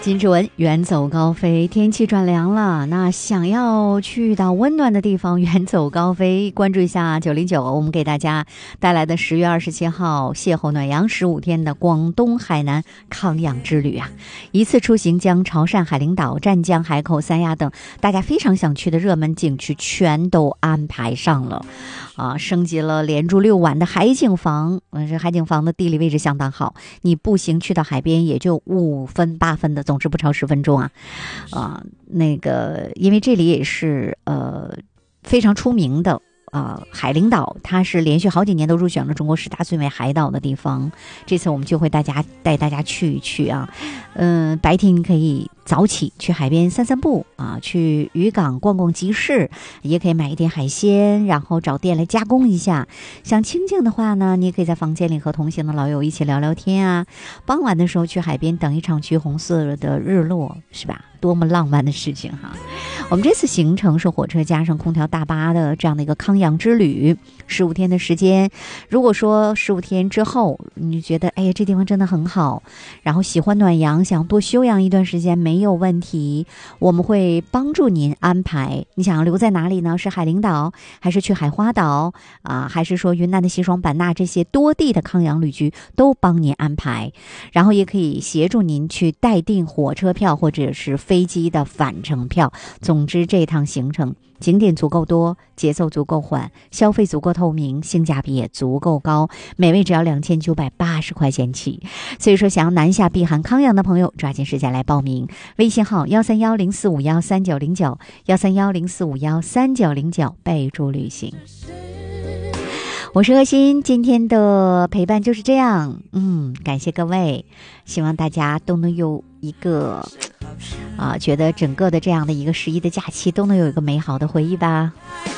金志文远走高飞，天气转凉了，那想要去到温暖的地方远走高飞，关注一下909，我们给大家带来的10月27号邂逅暖阳15天的广东海南康养之旅啊！一次出行将潮汕、海陵岛、湛江、海口、三亚等大家非常想去的热门景区全都安排上了啊！升级了连住6晚的海景房，这海景房的地理位置相当好，你步行去到海边也就5分8分的，总之不超10分钟啊！那个因为这里也是非常出名的海陵岛，它是连续好几年都入选了中国10大最美海岛的地方。这次我们就会带大家去一去啊，白天可以早起去海边散散步啊，去渔港逛逛集市，也可以买一点海鲜，然后找店来加工一下。想清静的话呢，你也可以在房间里和同行的老友一起聊聊天啊。傍晚的时候去海边等一场橘红色的日落，是吧？多么浪漫的事情哈！我们这次行程是火车加上空调大巴的这样的一个康养之旅，15天的时间。如果说15天之后你觉得哎呀这地方真的很好，然后喜欢暖阳，想多休养一段时间，没有问题，我们会帮助您安排。你想要留在哪里呢？是海陵岛，还是去海花岛啊？还是说云南的西双版纳，这些多地的康养旅居都帮您安排，然后也可以协助您去代订火车票或者是飞机的返程票。总之这趟行程景点足够多，节奏足够缓，消费足够透明，性价比也足够高，每位只要2980块钱起。所以说想要南下避寒康养的朋友，抓紧时间来报名。微信号13104513909 13104513909，备注旅行。我是何欣，今天的陪伴就是这样，感谢各位，希望大家都能有一个觉得整个的这样的一个11的假期都能有一个美好的回忆吧。